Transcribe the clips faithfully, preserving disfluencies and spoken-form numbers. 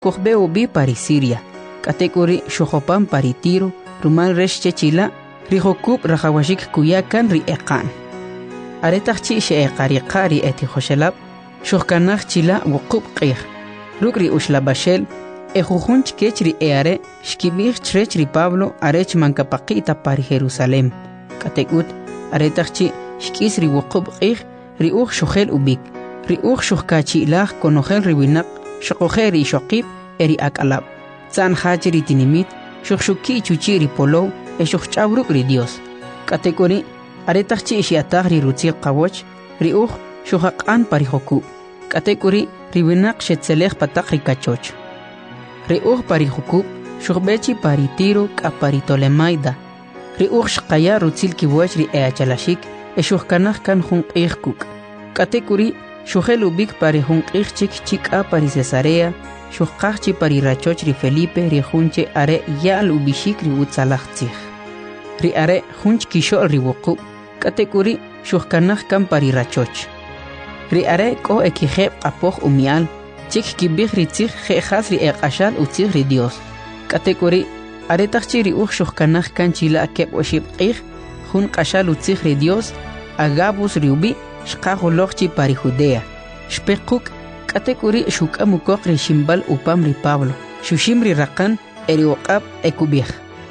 Kujbe ubi pari Siria, katekuri shohopan pari Tiro, rumal reshche chila, rihokub rahawashik kuyakan ri eqan. Aretachchi she eqariqari eti hoshelab, shohkanach chila wukub qih. Rukri ushlabashel, ejujunch kechri eare, shkibir chrechri Pablo arech mankapaqita pari Jerusalem. Katekut, aretachchi shkisri wukub qih, riuch shohel ubik, riuch shohkachi ilah konogel riwinak, shokojeri shokib eri akalab. Zan hajeri tinimit, shokshuki chuchiri polo, e shokchabruk ri Dios. Katekuri, aretachchi ishiatagri rutzi qawoch, riuch shohaqan pari hoku. Katekuri, riwinak shetzelech patak rikachoch. Riuch pari hoku, shokbechi pari Tiro ka pari Tolemaida. Riuch shqaya rutzil kiwach ri eachalashik, e shokkanach kan jun qihkuk. Katekuri, Shujel ubik pari junqich chik chik a pari Cesarea, shujqachchi pari rachoch ri Felipe ri junche are yal ubishik ri utzalachtzich. Ri are junch kishol ri wuqub, katekuri shujkanach kan pari rachoch. Ri are ko ekijeb apoch umial, chik kibich ri tzich jejas ri eqashal utzich ri Dios. Katekuri are tachchi ri uch shujkanach kan chila keb oshib qich, jun qashal utzich ri Dios, agabus ri ubi, Shqajulochchi pari Judea. Shpekuk katekuri shukamukok ri shimbal upam ri Pablo. Shushimri rakan eri waqab ekubih.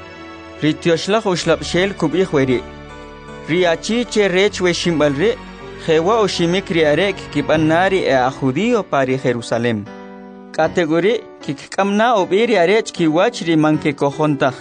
Ri tioshlach ushlapshel kubih weri. Ri achi che rech we shimbal ri. Jewa oshimik ri arek kibanari e a judío pari Jerusalem. Kategori kikkamna obiri arech kiwach ri manke kojontach.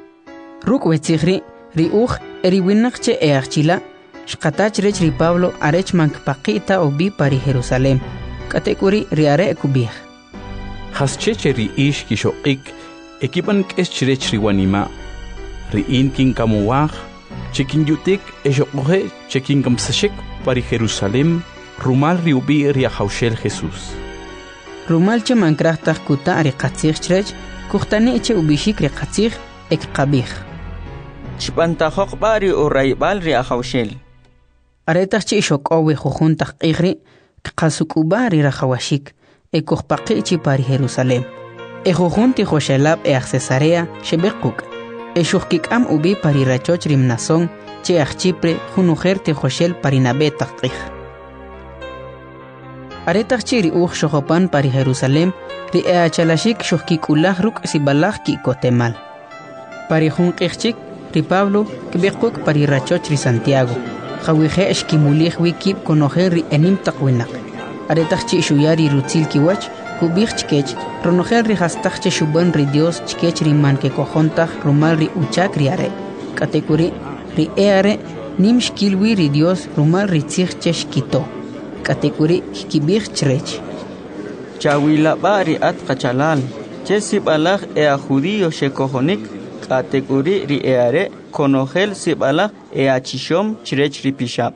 Ruk wetzigri ri uch eri winakche e archila. Shqatach rech ri Pablo arech mankpaqita obi pari Jerusalem. Katekuri ri are kubih. Hascheche ri ish kishoqik, ekipan kesh rech ri wanima. Ri in kin kamuwaj, chekin yutik eshoqoje chekin kamsashek pari Jerusalem, rumal ri ubi ri ahaushel Jesus. Rumal che mankrachtach kuta ri qatzich rech, kuhtani che ubishik ri qatzich ek qabih. Chpantajok bari o raibal ri ahaushel. Aretachchi shoqowe jujuntaq qihri qasukubari rajawashik e kuqpaqichi pari Jerusalem. E jujunti joshelab e Cesarea shebequk. E shuqkikam ubi pari rachoch rimnason che achchipre junujerte joshel pari nabetaq qih. Aretachchi ri uj shoqopan pari Jerusalem ri e achalashik shuqkikulaj ruk sibalaj ki kotemal. Pari junqihchik ri Pablo kbequk pari rachoch ri Santiago. Khawije eshkimulih wikib konojer ri enim taqwinak. Aretachchi shuyari rutzil kiwach, kubich chkech, ronojer ri hastachche shuban ri Dios chkech ri man ke kojontach rumal ri uchak ri are. Katekuri ri eare nim shkilwi ri Dios rumal ri tzich cheshkito. Katekuri kibich chrech. Chawila bari at kachalal, chesib alaj e a judío shekojonik, katekuri ri eare, konogel sibala e achishom chrech ripishab.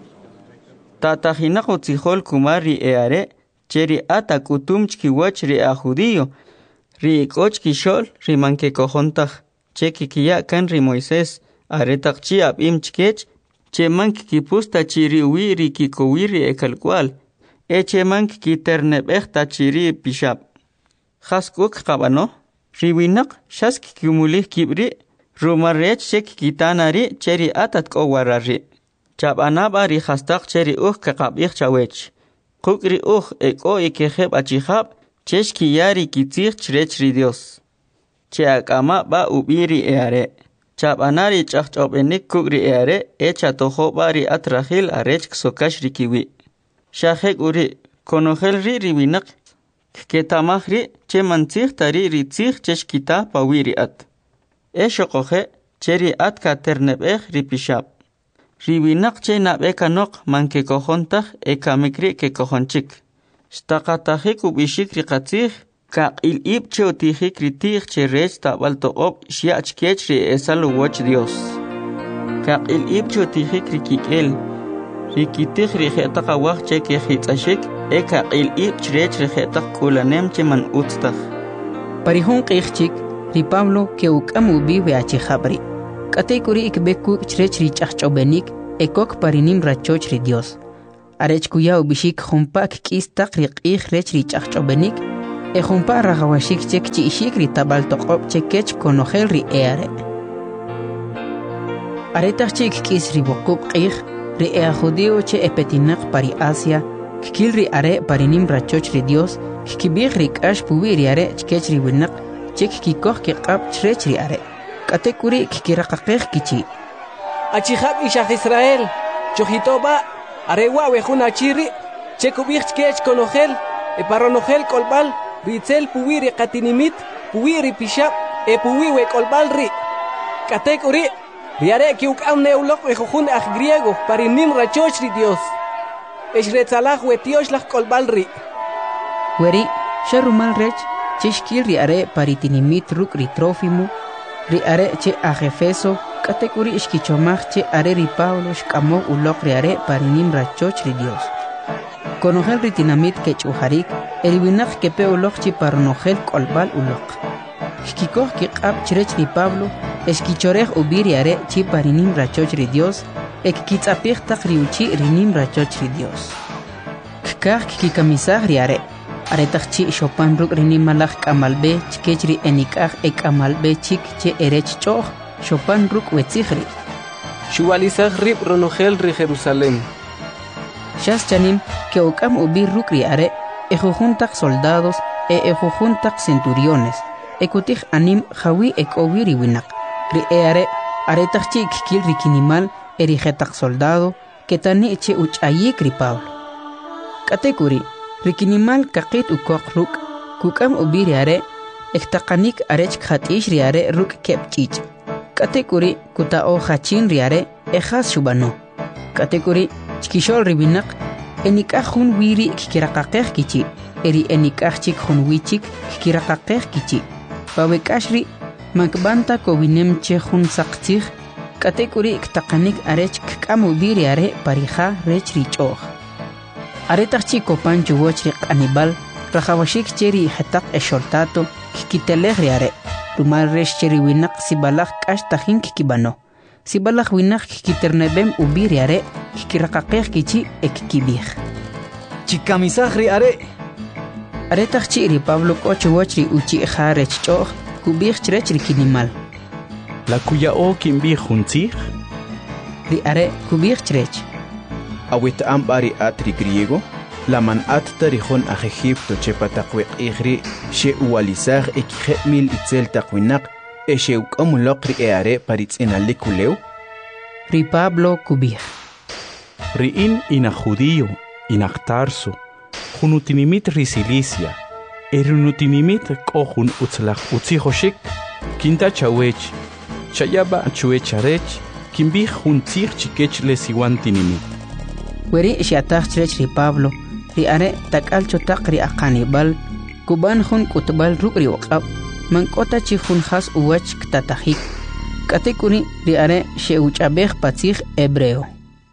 Tatajina otzihol kumar ri eare, cheri ata kutum chkiwach ri a judío, ri ikoch kishol ri manke kojontach, che kikia kan ri Moisés, aretak chi ab im chkech, che mank kipusta chiri uwi ri kikowiri e kalkwal, e che mank kiterneb echta chiri pishab. Chaskuk kabano, ri winak shask kumulih kibri, Rumarech shek kitanari cheri atat ko warari. Chabanabari hastaq cheri uh kakabich chawech. Kukri uh eko ikeheb achihab cheshki yari kitzich chrech ri Dios. Cheakama ba ubiri eare. Chabanari chachchobenik kukri eare echa toho bari atrahil arech ksokash rikiwi. Shahek uri konogel ri riwinak. Ketamahri che mantzich tari ri tzich cheshkita pawiri at. Eshoqoje cheri atka ternebej ripishab. Riwinak che nabeka nok manke kojontach eka mikri ke kojonchik. Staqatajik ubishik riqatzich kaq il ib che otijik ritij che rech tabal toqob shiach kech ri esalo woch Dios. Kaq il ib che otijik rikikel rikitij rijetaq awaj che ke hitzashik eka il ib chrech rijetaq kulanem che man utztaq. Parihun qihchik ri Pablo ke ukamu biwe achi khabri. Katekuri ikbeku chrech ri chachchobenik ekok parinim rachoch ri Dios. Arech kuya ubishik khumpak kistaq ri qih rech ri chachchobenik ejumpa rajawashik chek chi ishik ri tabal toqop chekech konojel ri eare. Aretach chik kis ri bokup qih ri ea judío che epetinak pari Asia, kikil ri are parinim rachoch ri Dios, kikibig ri kash puwi ri are chkech ri winak, chek kikoh kikab chrech ri are. Katekuri kikirakakeh kichi. Achihab ishach Israel, chojitoba, arewa wejuna chiri, chekubig chkech konojel, e paronojel kolbal, ritzel puwi ri katinimit, puwi ri pishab, e puwi we kolbal ri. Katekuri, riare ki ukam neulok wejujun aj griego, parinim rachoch ri Dios. Eshretzalaj wetiosh laj kolbal ri. Weri, sharumal rech, cheshkil riare paritinimit ruk ri Trófimo, riare che ajefeso, katekuri ishkichomach che are ri Pablo shkamo ulok riare parinim rachoch ri Dios. Konojel ritinamit kech uharik, eriwinak kepe ulok chi paronojel kolbal ulok. Shkikoh kikab chrech ri Pablo, esquichorej ubir riare chi parinim rachoch ri Dios, ek kitzapich tak riuchi rinim rachoch ri Dios. Kikah kikamisah riare, aretach chi shopan ruk rinim malach kamalbe chkech ri enikah ek amalbe chik che erech choch, shopan ruk wetzihri. Shualizah rib ronojel ri Jerusalén. Shas chanim que okam ubir ruk riare, ejujuntak soldados e ejujuntak centuriones, ekutich anim jawi ek obiri winak. Ri eare, aretach chi kikil rikinimal erigetak soldado, que tani che uchayik ri Pablo. Katekuri, rikinimal kakit ukok ruk, kukam ubiri are, ektakanik arech khatish riare ruk kepchich. Katekuri, kutao hachin riare, ejas shubano. Katekuri, chkishol ribinak, enikah hun wiri kikirakakeh kichi, eri enikah chik hun wichik kikirakakeh kichi. Pawekashri, makbanta kowinem che hun sakchich, katekuri ktakanik arech kkamu biri are parija rech richoch. Aretach chico pancho wochri anibal, rajawashik cheri hetak esholtato, kikiteleh riare, rumal resh cheri winak sibalach kash tahin kikibano. Sibalach winak kikiternebem ubiri are, kikirakakeh kichi ekikibih. Chikamisah riare. Aretach chiri Pablo kocho wochri uchi jarech choch, kubih chrech rikinimal. La cuya o kimbi juntzig? Ri are kubih chrech. Awit ambari atri griego, la man at tarihon a Egipto chepatakwek igri, she ualizag ekijemil itzel takwinak, e she ukamulokri eare paritz en alikuleu? Ri Pablo kubih. Ri in ina judío, ina Tarso, junutinimit ri Cilicia, erunutinimit kohun utzlach utzihoshik, kinta chawech, chayaba chuecharech, kimbi juntzig chikech lesiwantinimit. Weri shiatach chrech ri Pablo, ri are takal chotak ri akanibal, kuban hun kutbal ruk ri waqab, mankota chi hun has uwach ktatahik. Katekuri ri are she uchabej patzig hebreo.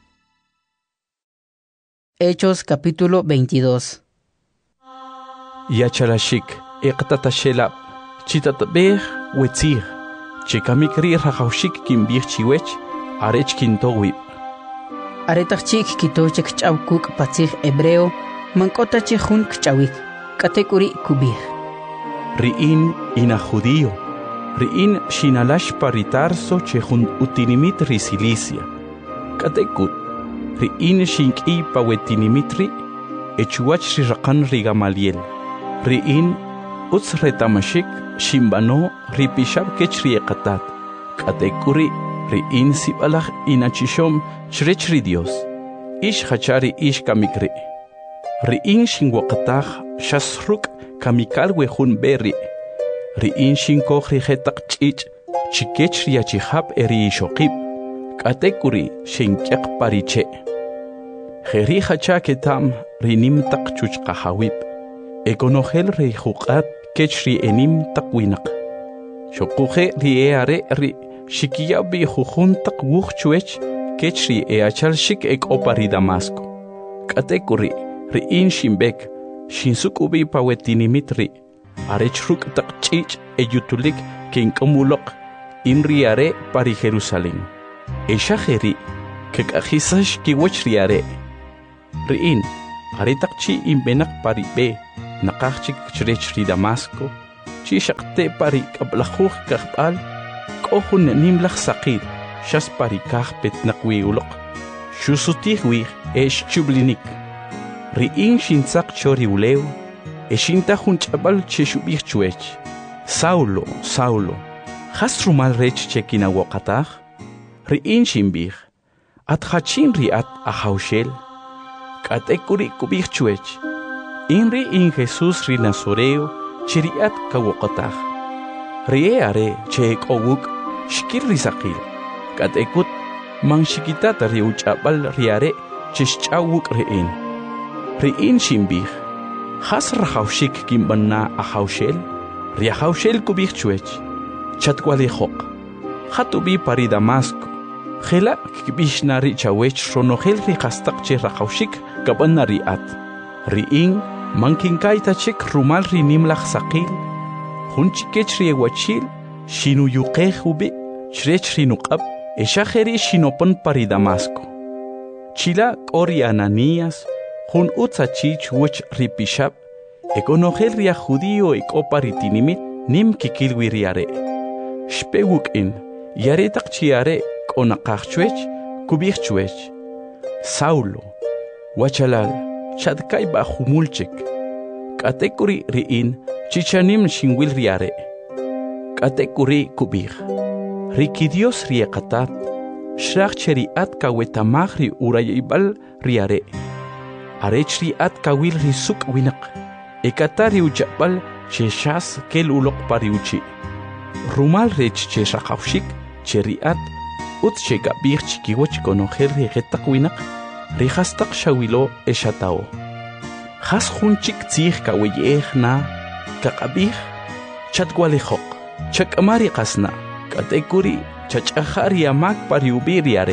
Hechos capítulo veintidós. Yachalashik, eqtatashela, chitatbej wetzig, chikamikri rajaushik kimbij chiwech, arech kintowib. Aretach chik kitochek chawkuk patzig hebreo, mankota chi hun kchawik, katekuri kubih. Riin ina judío, riin shinalash paritarso chehun utinimit ri Cilicia. Katekut, riin shinki pawetinimitri, echuach rirakan ri Gamaliel. Riin utz retamashik shimbano ripishab kech ri ekatat. Katekuri, riin sibalach inachishom chrech ri Dios. Ish hachari ish kamikri. Riin shinwakatach shasruk kamikal wehun berri. Riin shinkoch rihetak chich chikech ri achihab eri ishokib. Katekuri shinkyak pariche. Jeri hacha ketam rinim tak chuch kahawib. Ekonogel ri hukat kech ri enim takwinak. Shokuje ri eare ri shikiyabi jujun tak wuch chuech kech ri eachal shik ek opari Damasco. Katekuri riin shimbek shinsukubi pawetinimitri. Arechruk tak chich eyutulik kinkomulok inriare pari Jerusalén. Eshajeri kekajisash kiwech riare. Riin aretakchi imbenak pari be naqaqchik chrech ri Damasco chishaqte pari qablajuj kaqbal qohun nimlaj saqid shas pari kahpet naqwi uloq shusutih wi esh chublinik ri in shintzaq chori ulew eshinta junch'abal cheshubij chuech Saulo Saulo has rumal rech chekina woqataj ri in shimbij at hachin ri at ahaushel katekuri kubij chuech inri in Jesús ri Nazoreo chiriat kawoqataj rie are che qowuk shkir ri saqil katekut man shikitata ri uch'abal ri are chishch'awuk ri in ri in shimbij has rahaushik kimbanna ahaushel ri ahaushel kubij chuech chatwali joq hatubi pari Damasco khela kibishna ri chawech ronogel ri qastaq che rahaushik kabanna ri at ri in mankinkaita chik rumal ri nimlaj saqil junchikech ri wachil shinu yuqej ubi chrech ri nuqab eshajeri shinopon pari Damasco chila qori Ananías jun utzachich wuch ri pishab ekonogel ri judío ekopari tinimit nim kikilwi ri are shpewuk in yare taqchiare qonaqajchuech kubij chuech Saulo wachalal chadkay ba humulchik katekuri ri in chichanim shinwil ri are katekuri kubij riki Dios ri qatat shraq cheri at kawetamaj ri urayibal ri are arech ri at kawil ri suk winaq ekatari uchapal cheshas kel uloq pariuchi rumal rech che raqawshik cheri at ut chega bir chikiwach konogel ri getaq winaq ri hastaq shawilo eshatao has junchik tzij kaweyejna kaqabij chatwalijoq chakamari qasna katekuri chach'ajari amak pariubiri are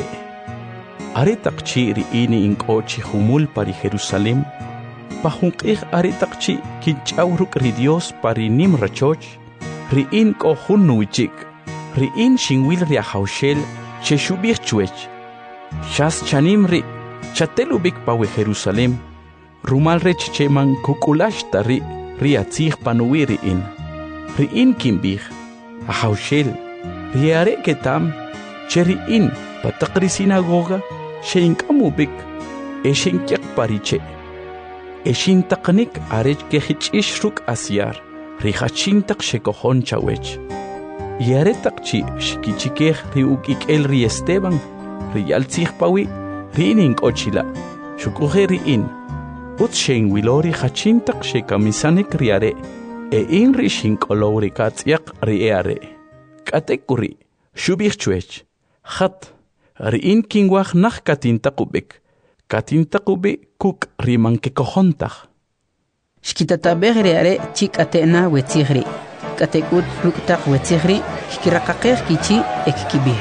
are taqchi ri ini inqochi humul pari Jerusalem pajunqij are taqchi kinch'awruk ri Dios pari nim rachoch ri in q'ojun nuwichik ri in shinwil ri ahaushel cheshubij chuech shas chanim ri chatelubik pawe Jerusalem rumal rech cheman kukulash tari ri atzij panuwi ri in ri in kimbij ahaushel ri are ketam cheri in pataq ri sinagoga sheinkamubik eshinkyaq pariche eshintaqnik arech kehich'ish ruk asyar ri hachintaq shekojon chawech yare taqchi shikichikej ri uk'ik'el ri Esteban ri yaltzij pawi ri in inq'ochila shuk'uje ri in ut sheinwilo ri hachintaq shekamisanik ri are e in ri shink'olow ri katz'yaq ri e are k'atekuri shubij chuech jat ri in kinwaj naj katintaqubik katintaqubi kuk ri mankekojontaj shkitatabej ri are chik'ate'na wetzij ri katekut ruktaq wetzij ri hkiraqaqej kichi ekkibij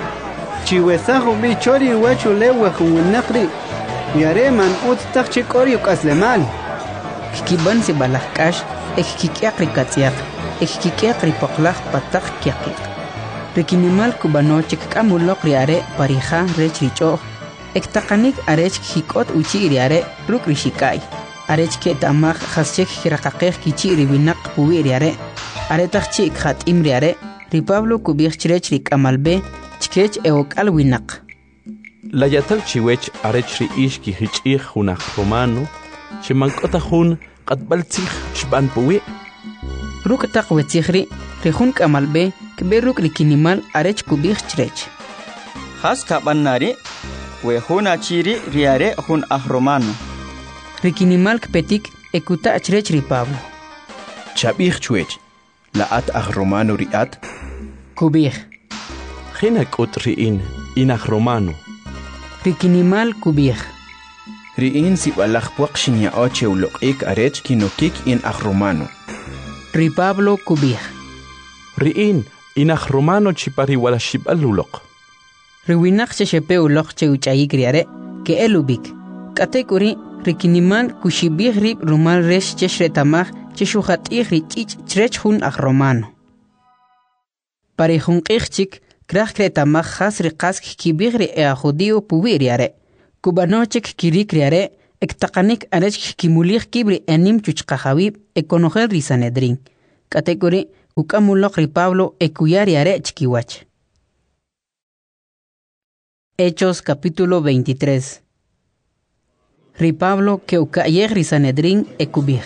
chiwesaj ubi chori wachulew junwilnaqri yare man ut taq chik'or yuk'aslemal kiban si balaj k'ax ekkik'yaq ri katz'yaq ekkik'yaq ri poqlaj pataq kyaqiq rikinimal kubanochik k'amuloq ri are parija rech ri ch'oj ektaqanik arech hik'ot uchi ri are ruk' ri xikay arech ke'tamaj jaschek kiraqaqej kichi ri winaq puwi ri are are taqchi khat'im ri are ri Pablo kubij chrech ri k'amalbe chkech ewok'al winaq la yatal chiwech arech ri ish kihich'ij junaj romano chimank'ota jun q'atb'al tzij xb'an puwi ruk' taq wetzij ri ri jun k'amalbe kb'e ruk' ri kinimal arech kubij chrech has kab'annari we jun achiri ri are jun aj romano ri kinimal kpetik ekuta' chrech ri Pablo chabij chuech la at aj romano ri at kubij jina k'ut ri in in aj romano ri kinimal kubij ri in sib'alaj puaq xinya'o chewloq'ik arech kinokik in aj romano ri Pablo kubij ri in in aj romano chipari wala xib'al uloq ri winaq xexepe uloq che uch'ayik ri are ke'el ubik k'atek'uri ri kinimal kuxibij rib' rumal rex chex retamaj che xujat'ij ri ch'ich' chrech jun aj romano pari junq'ij chik kraj kretamaj jas ri qas kibij ri e a judío puwi ri are kubanochik kirik ri are Ektaqanik arech kimulich kibri enim chuchqajawib ekonojel ri Sanedrin. Kategori ukamulok ri Pablo ekuyari are chikiwach. Hechos capítulo veintitrés. Ri Pablo que ukayeg ri Sanedrin ekubij.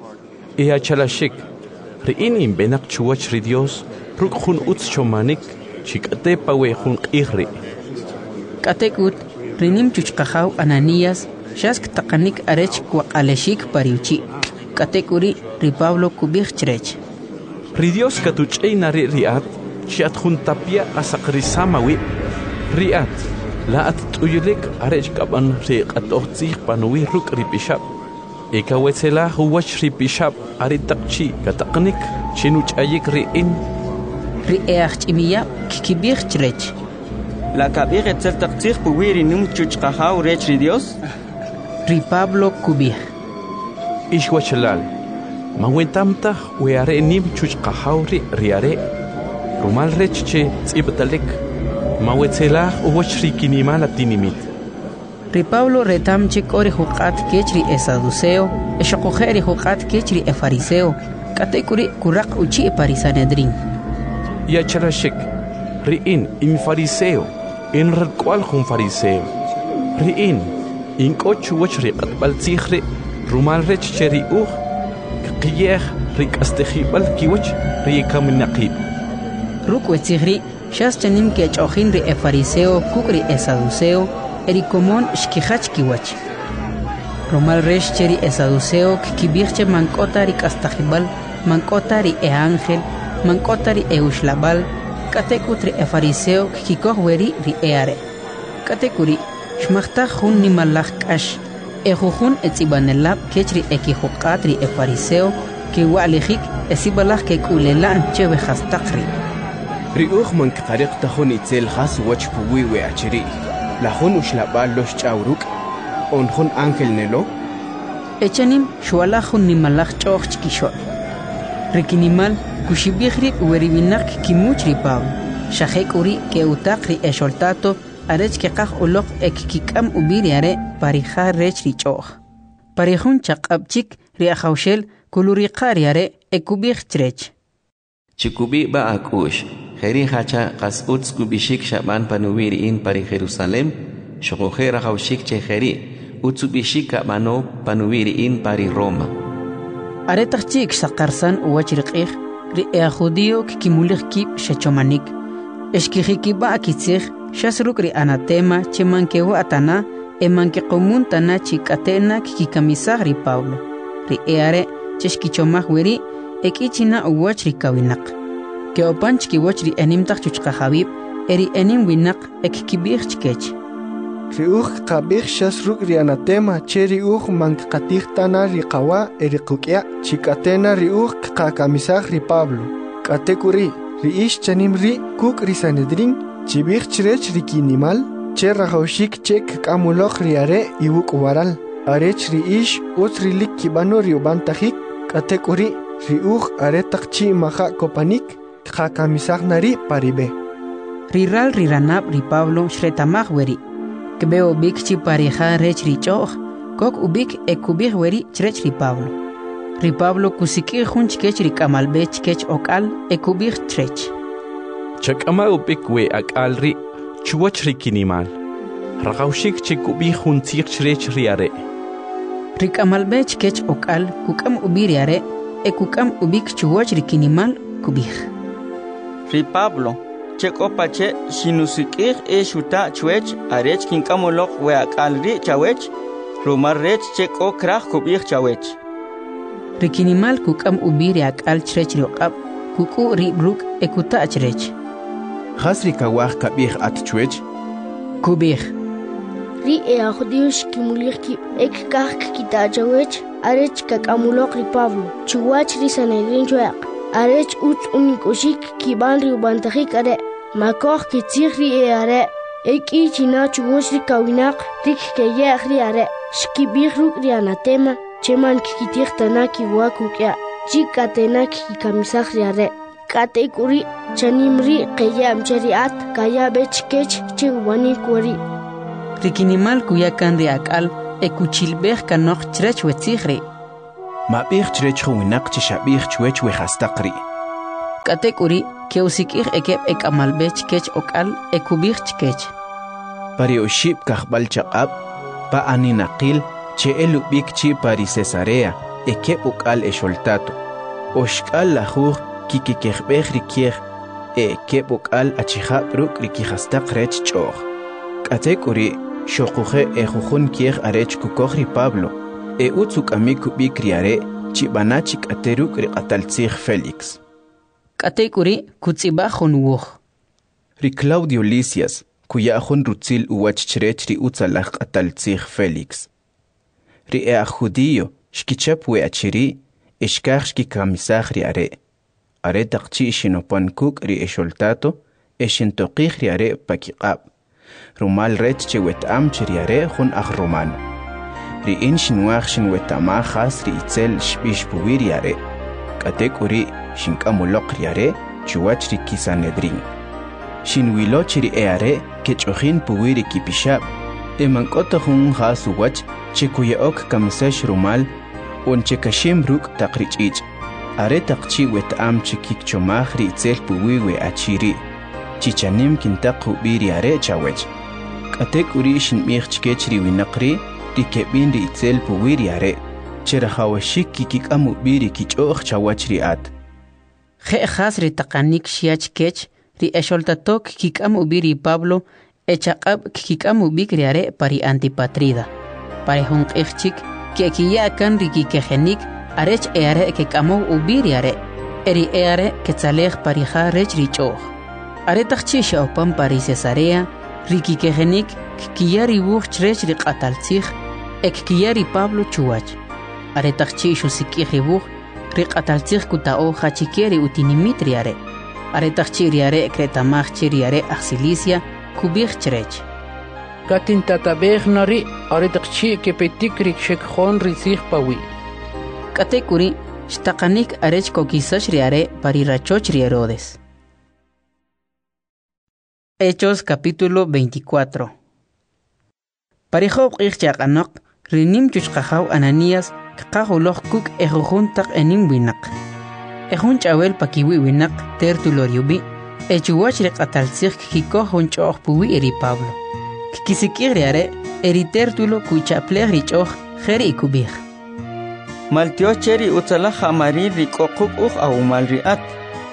E achalashik. Ri inim benak chuwach ri Dios ruk jun utz chomanik chikate pawe jun qihri. Katekut rinim chuchqajaw Ananías shask taqanik arech kwaqaleshik pariuchi. Katekuri ri Pablo kubij chrech. Ri Dios katuch'ayna ri riat chiat jun tapia asaqrisamawi riat la at tuyulik arech kaban ri qatoqtzij panuwi ruk ri pishab ekawetsela huwach ri pishab ari taqchi kataqnik chinuch'ayik ri in ri eachch'imiya kikibij chrech. La kabir etzel taqtzij puwiri num chuchqajaw rech ri Dios. Ri Pablo kubij. Ishwachalal mawentamta weare nim chuchqajaw ri riare rumal rech che tzibtalek mawetsela uwach ri kinimal atinimit. Ri Pablo retamchik ori huqat kechri e saduceo e shokojeri huqat kechri e fariseo katekuri kuraq uchi e parisanedrin. Ya charashik ri in in fariseo in rqual jun fariseo ri in in kochu wach ri qatbal tsikhri rumal rech cheri uh qiyeh ri qastehibal kiwach ri kaminaqib ruk wetsikhri shas chanim ke chojin ri e fariseo kukri e saduceo eri komon shkihach kiwach rumal rech cheri e saduceo kibirche mankota ri qastahibal mankota ri e ángel mankota ri e ushlabal katekutri e fariseo kikoh weri ri eare katekuri shmachta jun nimalach kash e jujun etzibanelab kechri ekijuqatri e fariseo que walejik esibalach ke kulelan cheve hastaqri ri uj man qariq tajun itzel khas wach puwi we achiri la jun ushlabal los chawruk on jun ángel nelo echanim shwala jun nimalach choch chkisho rikinimal kushibihri weribinak kimuchri Pablo shahekuri ke utaqri e sholtato arech ke qaj uloq ek kikam ubiri are parija rech ri choh parijun chaqabchik ri ajawshel kuluri qari are ekubij chrech chikubi ba akush kheri hacha qas uts kubishik shaban panuwiri in pari Jerusalem shoqojer ajawshik che kheri utsubishik mano panuwiri in pari Roma are tachik saqarsan uwachriqih ri e judío kimulig kib shechomanik eshkihiki ba akitzig shasruk ri anatema chemankewa atana emanke qomun tana chikatena kikamisag ri Pablo ri eare cheshkichomaj weri ekichina uwach ri kawinaq ke opanch ki wach ri enim taq chuchqa habib eri enim winaq ekkibig chkech ri uj qabig shasruk ri anatema cheri uj manqatig tana ri qawa eri qukya chikatena ri uj qakamisag ri Pablo katekuri ri ish chanim ri kuk ri Sanedrin chibig chrech ri kinimal che rajawshik chek kamulok ri are iwuk waral arech ri ish utri lik kibano ri ubantajik katekuri ri uj are taqchi maja kopanik qakamisag nari paribe ri ral ri ranab ri Pablo shretamaj weri kbeo bikchi parija rech ri choh kok ubik ekubig weri chrech ri Pablo ri Pablo kusiki junch kech ri kamalbech kech okal ekubig chrech chakama ubik we akal ri chuwach ri kinimal raqawshik chikubi juntzig chrech ri are ri kamalbech kech okal kukam ubiri are ekukam ubik chuwach ri kinimal kubig ri Pablo chekopache sinusikir e shuta chwech arech kinkamolok we akalri chawech rumar rech cheko krach kubig chawech rikinimal kukam ubiri akal chrech riqab kuku ri bruk ekuta chrech khasri kawah kabih at chwech kubig ri e ajdiush kimuliki ek kah kita chawech arech kakamulok ri Pablo chuwach ri Sanedrin chwaq arech ut unikushik kiban ri ubantajik are makoh kitzig ri e are eki china chuwach ri kawinaq rik ke yaq ri are shkibig ruk ri anatema cheman kikitig tana kiwakukya chikatena kikamisag ri are katekuri chanimri qeyam chariat kaya bechkech chiwani kwari rikinimal kuyakan ri akal ekuchilbej kanok chrech wetzihri. Mabij chrech huinak chishabij chwech wehastaqri. Katekuri ke usikir ekep ek amalbech kech okal ekubij kech. Pari oshib kahbal chaqab pa aninaqil che elubik chi pari Cesarea ekep okal esholtato. Oshkal lahuj kikikehbej rikiej ekep okal achihab ruk rikihastaq rech choj. Katekuri shoquje ejujun kiej arech kukohri Pablo e utzuk amiku bikriare chibanachik ateruk riqataltzig Felix. Katekuri kutzibajun wuj. Ri Claudio Lisias kuyajun rutzil uwachchrech ri utzalaj qataltzig Felix. Ri ea judío shkichap we achiri ishkaj shkikamisaj ri are. Are taqchi shinopankuk ri esholtato eshintoqij ri are pakiqab. Rumal rech che wetam chri are jun aj romano. Ri in shinwaj shin wetama khas ri itzel shbish puwiri are. Katekuri shinkamuloq ri are chuwach ri kisanedrin. Shinwilo chri eare kechojin puwiri kipishab. Emankota jun khas uwach chikuyeok kamisesh rumal un chekashim ruk taqrichich. Are taqchi wetam chikik chomaj ri itzel puwiwe achiri. Chichanim kintaqu biri are chawech. Katekuri shinmij chkech ri winaqri ri kebin ri itzel puwiri are. Cherahawashik kikik amu biri kichoj chawach ri at. Je khas ri taqanik shiach kech ri esholtatok kikam ubiri Pablo echaqab kikam ubikri are pari Antipatrida. Pare hun qechchik ke kiya kan ri kikejenik arech eare kikamo ubiri are. Eri eare ketzalej pari ja rech ri choj. Are taqchi shaupan pari Cesarea ri kikejenik kiya ri buj chrech ri qataltzig ek kiya ri Pablo chuwach. Are taqchi shusikij buj ri qataltzig kutao hachikeri utinimit are. Are taqchi riare kretamaj chiriare axilicia kubij chrech. Katin tatabej nari are taqchi kepetik rik shekjon risig pawi. Katekuri shtaqanik arech kokisash riare pari rachoch ri Herodes. Hechos capítulo veinticuatro. Parijob qijchaqanaq rinim chuchqajaw Ananías qaqajuloq kuk ejujun taq enim winaq. Ejun chawel pakiwi winaq Tertulo riubi echuwach ri qataltzig kikoj jun choj puwi eri Pablo. Kikisikij riare eri Tertulo kuchaplej ri choj jeri ikubij. Maltio cheri utzalaj amari ri qoqub uj awmal riat.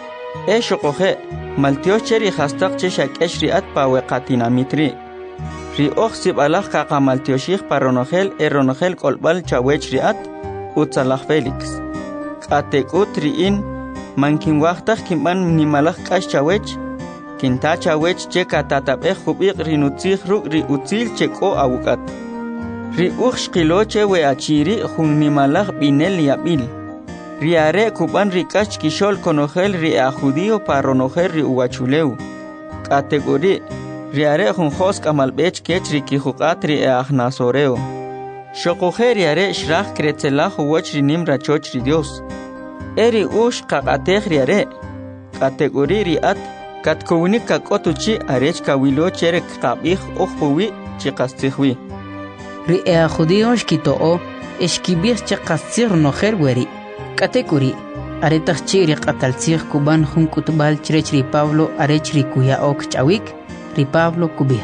E shoqoje maltio cheri hastaq che shakesh riat paweqatinamitri. Ri oj sibalaj qaqamaltioshij paronojel eronojel kolbal chawech riat utzalaj Felix. Qatekut riin mankin waqtaj kimban nimalaj k'ax chawech kinta chawech che katatabej jubiq rinutzij ruk ri utzil che k'o awukat. Ri uj shqilo che we achiri jun nimalaj binel yabil. Riare kuban ri k'ax kishol konojel ri a judío paronojel ri uwachuleu. Qatekuri riare jun jos kamalbech kech ri kijuqat ri a nasoreo. Shoqoje riare shraj kretzelaj uwach ri nim rachoch ri Dios. Eri ush qaqatej riare. Qatekuri riat katkownik kakotuchi arech kawilo cherek qabij ukhpuwi chiqastijwi. Ri ea judío shkitoo eshkibij chiqastir nojer weri. Katekuri are taqchi ri qataltzig kuban jun kutbal chrech ri Pablo arech ri kuyaok chawik ri Pablo kubij.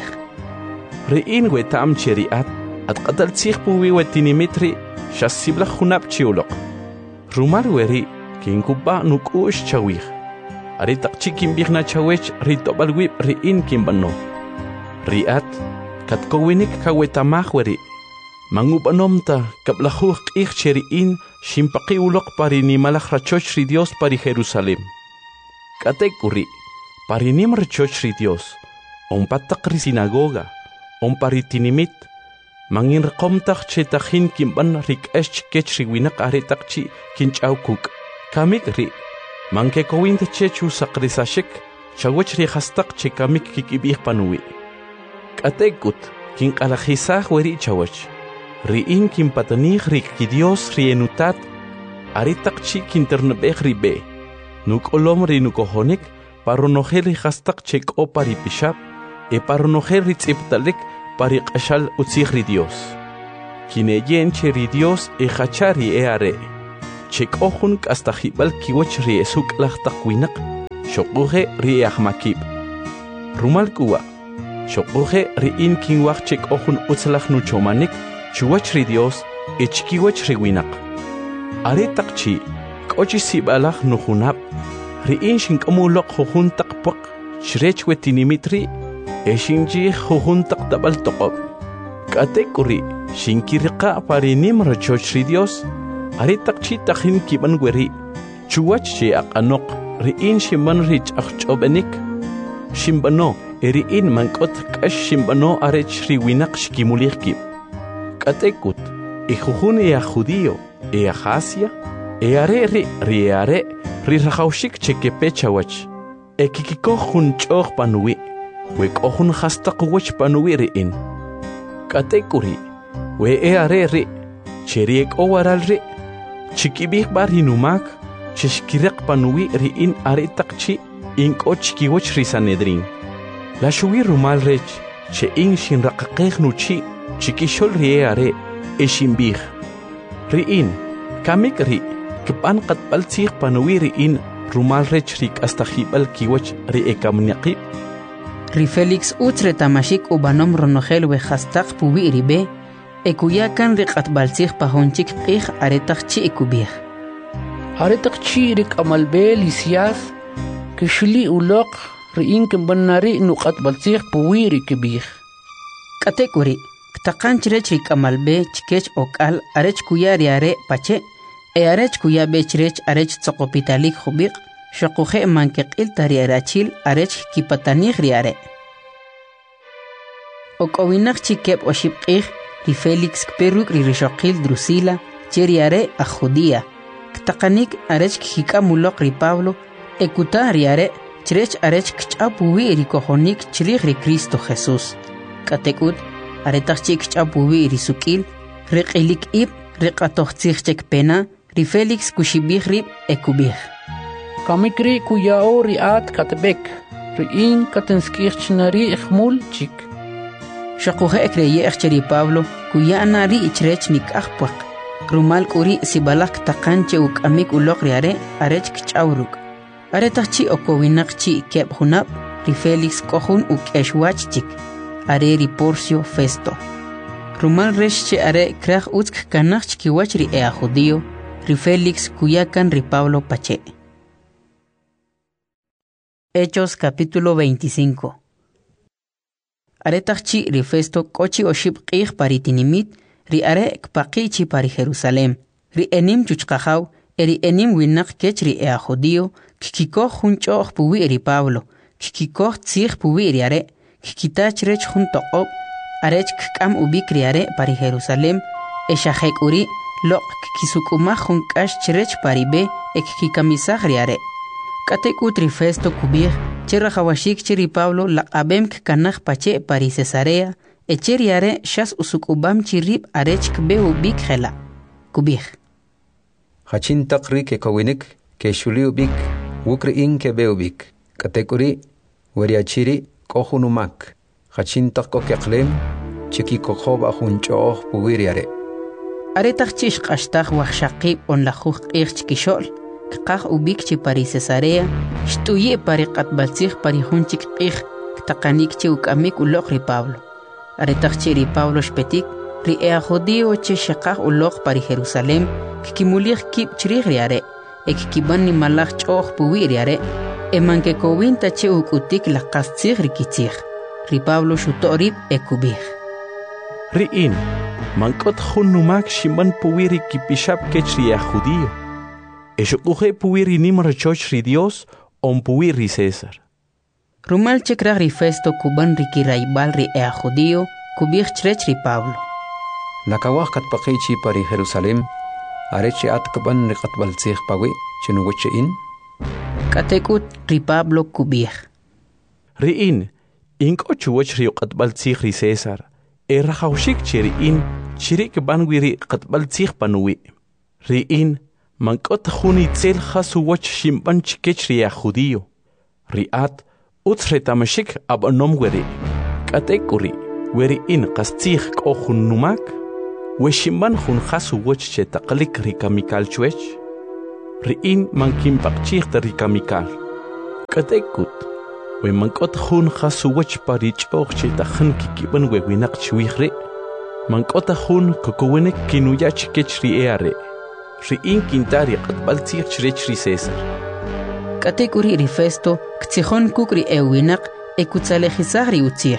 Ri in wetam cheriat at qataltzig puwi wetinimitri shasibla junab chiuloq. Rumar weri kin kuba nukush chawik. Are taqchi kimbijna chawech ri tobalwib ri in kimbano. Riat katkowinik kawetamaj weri. Mangubanomta kablajuj q'ij cheri in shimpaqi uloq pari nimalaj rachoch ri Dios pari Jerusalem. Katekuri pari nim rachoch ri Dios. Onpataq ri sinagoga. Onpari tinimit. Mangin reqomtaj chetajin kimban rik'esh kech ri winaq are taqchi kinch'aw kuk. Kamik ri. Manke kowint chechu saqrisashik chawech ri hastaq che kamik kikibij panuwi. Katekut kinqalajisaj weri chawech. Ri in kimpatanij rik ki Dios ri enutat are taqchi kinternebej ri be. Nuk olom ri nukojonik paronojel ri hastaq che k'o pari pishab e paronojel ri tz'ibtalek pari q'axal utzij ri Dios. kineyen che ri Dios e hachari e are chek ohun hasta hibal kiwach ri esuk lahtaqwinak shoquhe ri ahmakib rumal kuwa shoquhe ri in kinwach chek ohun utzlach nu chomanik chuwach ri Dios e chkiwach ri winak are taqchi kochi sibalach nu hunab ri in shinkamulok hujun taqpaq shrech wetinimitri e shinji hujun taqtabal toqob katekuri shinkiriqa parinim rachoch ri Dios ari taqchi taqhin kiban weri chuwach che aqanok ri in shimban rich aqchobenik shimbano eri in mankot kash shimbano arech ri winak shkimuliqki katekut e hujun e judío e asia e are ri ri are ri rahawshik chekepechawach e kikiko hun choq panui we kohun hastaq wach panui ri in katekuri we e are ri cheriek owaral ri chikibik bar hinumak chishkirek panui ri in are taqchi in kochki wach ri sanedrin la shuwi rumal rech che in shin raqaqeq nuchi chikishol ri e are e shimbih ri in kamik ri kipan qat baltsikh panui ri in rumal rech rik hasta hibal kiwach ri e kamniqi ri Felix utre tamashik ubanom ronogel we hastaq puwi ribe ekuyakan ri qat baltsikh pahonchik qih aretaqchi ekubih aretaqchi rik amalbe lisias kishli uloq ri in kimbanari nuqat baltsikh puwi ri kibih katekuri taqanch rech rik amalbe chikech okal arech kuyari are pache e arech kuya bechrech arech tsoqopitalik khubiq shoquhe mankeqil tari arachil arech kipatanig riare okowinak chikep oshibqih ri Felix peruk ri rishoqil drusila cheriare a judía taqanik arech kikamuloq ri Pablo ekuta riare chrech arech kchapuwi ri kojonik chrig ri Cristo Jesús katekut aretachik kchapuwi ri sukil riqilik ib riqatoqtsichek pena ri Felix kushibih ri ekubih kamikri kuyao ri at katbek ri in katenskirchnari ikhmul chik shaquhe ekreye echri Pablo kuyana ri ichrech nik ahpaq rumal kuri sibalak taqanche uk amik uloq riare arech kchawruk aretachchi okowinaqchi keb hunab ri Felix kohun uk eshwach chik are ri Porcio Festo rumal reshche are kraj utsk kanach kiwach ri e judío ri Felix kuyakan ri Pablo pache. Hechos capítulo veinticinco. Aretachchi ri Festo kochi oshib qih paritinimit ri are kpaqichi pari Jerusalem ri enim chuchqajaw eri enim winak kech ri e judío kikiko junchoq puwi ri Pablo kikiko tzig puwi ri are kikitach rech jun toqob arech kam ubik ri are pari Jerusalem e shahek uri loq kisukuma jun kash chrech paribe ek kikamisag ri are katekut ri Festo kubir cherra hawashik chiri Pablo la abem kanach pache pari Cesarea e cheriare shas usukubam chirib arech kbe ubik khela kubir hachin taqri ke kowinik ke shuli ubik wukri in ke be ubik katekuri wariachiri kohunumak hachin taqko ke qlem chiki kokhob ahun choh puwiriare aretachchish qashtaq waqshaqib on la khuq irchkishol qaq ubik chi pari Cesarea shtuye pari qatbaltsikh pari hunchik qih taqanik chi ukamik uloq ri Pablo aretachchi ri Pablo shpetik ri e judío chi shaqaq uloq pari Jerusalem kikimulich kib chrig riare ek kiban ni malach choh puwi riare e manke kowinta chi ukutik la qastzig ri kitzig ri Pablo shutorib ekubih ri in mankot khunumak shimban puwi ri kipishab kech ri judío eshuqhe puwi ri nim rachoch ri Dios on puwi ri César rumal chekra ri Festo kuban ri kiraibal ri e judío kubih chrech ri Pablo la kawah katpaqichi pari Jerusalem arechi atkaban ri qatbaltsikh pawi chinuwache in katekut ri Pablo kubih ri in inko chuwach ri qatbaltsikh ri César e rahawshik chiri in chirik banwiri qatbaltsikh panuwi ri in mankot khuni tsel khasu wach shimban chikech ri judío ri at utre tamashik abanom weri katekuri weri in qastikh kohun numak weshimban jun khasu woch che taqlik rikamikal chwech riin mankim paqchih ta rikamikal katekut we mankot jun khasu woch parich och che takhn kikiban we winaq chwihri mankot jun kokowenek kinuyach kechri eare riin kintari qatbal tir chri César katekuri rifesto ktsikhon kukri ewinaq ekutzalejisari utzih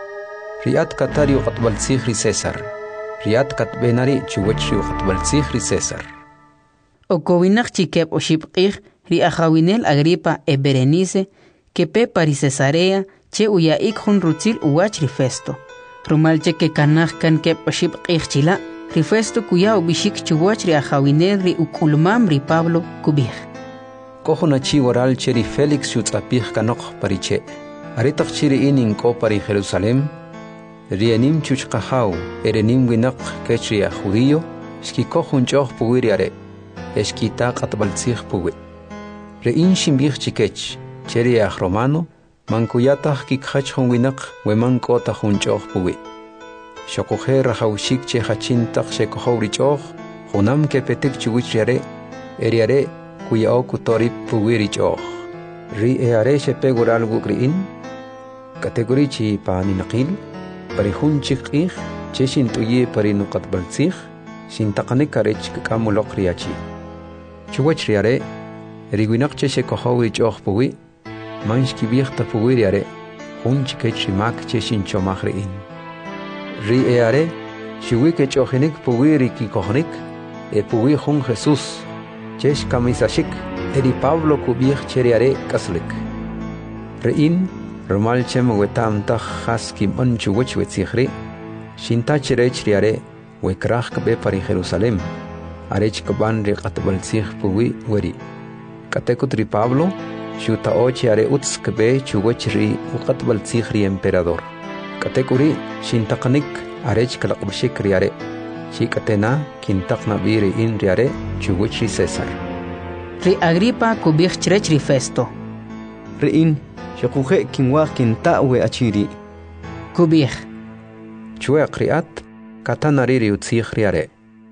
riat katari qatbal tir César riat katbenari chuwechri qatbal tir César okowinaq chikep oshipqih ri ajawinel Agripa e Berenice que pe pari Cesarea che uyaik jun rutzil uwach rifesto rumal che que kanaj kan kep oshipqih chila rifesto kuya ubishik chuwach ri ajawinel ri ukulmam ri Pablo kubih kohuna chi waral cheri Felix yutzapih kanok pariche aritak chiri inin ko pari Jerusalem rianim chuchqahaw erenim winaq kechri judío shki kohun choh puwiriare eskita qatbaltzih puwi rein shimbih chikech cheri aj romano mankuyatah kikhach hun winaq wemanko ta hun choh puwi shokoje rajawshik che hachintaq shekohowri choh hunam ke petik chuwichriare eriare kuyao kutorip puwiri choh ri eare shepe gural gukriin kategori chi paninaqil parihun chikih cheshin tuye parinu qatbaltzih shintaqane karech kamuloq riachi chuwach riare rigwinaq cheshe kohowi choh puwi manshki bikhta puwi riare hun chikech rimak cheshin chomahriin ri eare shiwi ke chohinik puwi riki kohnik e puwi hun Jesus chesh kamisashik eri Pablo kubih cheriare kaslik rein romal chem wetam ta khaski ban chuwach wetsikhri shinta cherech riare wekrah kabe pari Jerusalem arech kaban ri qatbal tsikh puwi weri katekut ri Pablo shuta ochi are uts kabe chuwach ri qatbal tsikh ri emperador katekuri shintaqnik arech kalaqbshik riare shikatena kintaqna biri in riare chuwach ri César ri Agripa kubih chrech ri Festo ri in shaquje kinwa kinta we achiri kubih chue qriat katanari ri utzikh riare